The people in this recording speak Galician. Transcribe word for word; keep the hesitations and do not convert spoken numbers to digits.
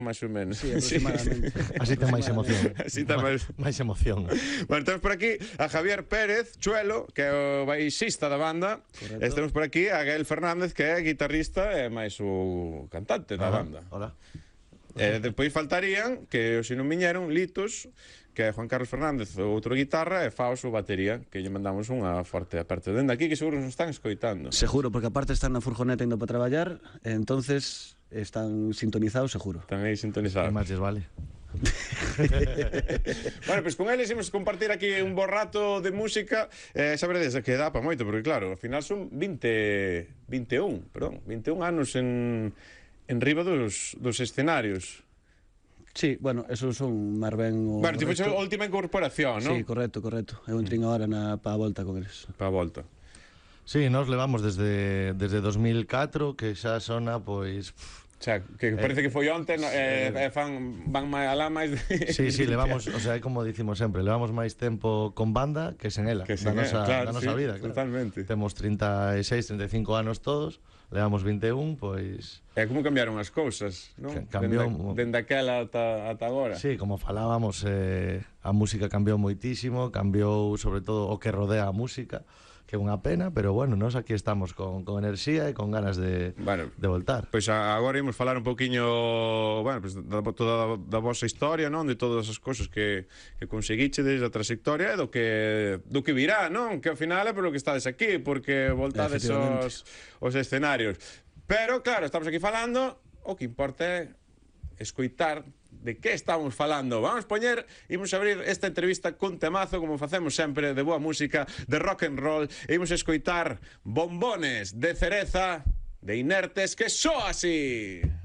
máis ou menos. Sí, aproximadamente. Así ten máis emoción. Así ten máis... máis emoción. Bueno, temos por aquí a Javier Pérez Chuelo, que é o baixista da banda. E temos por aquí a Gael Fernández, que é guitarrista e máis o cantante da banda. Hola. E depois faltarían, que se non viñeron, Litos, que é Juan Carlos Fernández, o outro guitarra, e Faos, o batería, que lle mandamos unha forte aparte dende aquí, que seguro nos están escoitando. Seguro, porque aparte están na furgoneta indo para traballar, entonces están sintonizados, seguro. Están aí sintonizados. Que máis lles vale. Bueno, pois pues con eles imos compartir aquí un bo rato de música. eh, Xa veredes que dá para moito, porque claro, ao final son vinte, vinte e un, perdón, vinte e un anos en, en riba dos, dos escenarios. Sí, bueno, eso son máis ben o Bueno, ti foxe resto. a última incorporación, non? Sí, correcto, correcto. Eu entrín agora na pa volta con eles. Pa volta. Sí, nos levamos desde, desde dos mil catro, que xa sona, pois... O sea, que parece que foi onte, no, eh, eh, fan, van máis alá máis de... Sí, sí, levamos, o sea, como dicimos sempre, levamos máis tempo con banda que sen ela, Que sen da nosa, ela, claro, da nosa sí, vida, claro. totalmente. Temos trinta e seis, trinta e cinco anos todos, levamos vinte e un, pois... É como cambiaron as cousas, non? Que cambiou... Dende, dende aquela ata, ata agora. Sí, como falábamos, eh, a música cambiou moitísimo, cambiou sobre todo o que rodea a música, que é unha pena, pero bueno, nós aquí estamos con, con enerxía e con ganas de, bueno, de voltar. Pois agora imos falar un poquinho, bueno, pues, da, toda da, da vosa historia, non? De todas as cousas que, que conseguiche desde a trayectoria e do que, do que virá, non? Que ao final é polo que estades aquí, porque voltades os, os escenarios. Pero, claro, estamos aquí falando, o que importa é escoitar de que estamos falando. Vamos poñer, imos abrir esta entrevista con temazo, como facemos sempre, de boa música, de rock and roll, e imos escoitar Bombones de Cereza, de Inertes, que soa así.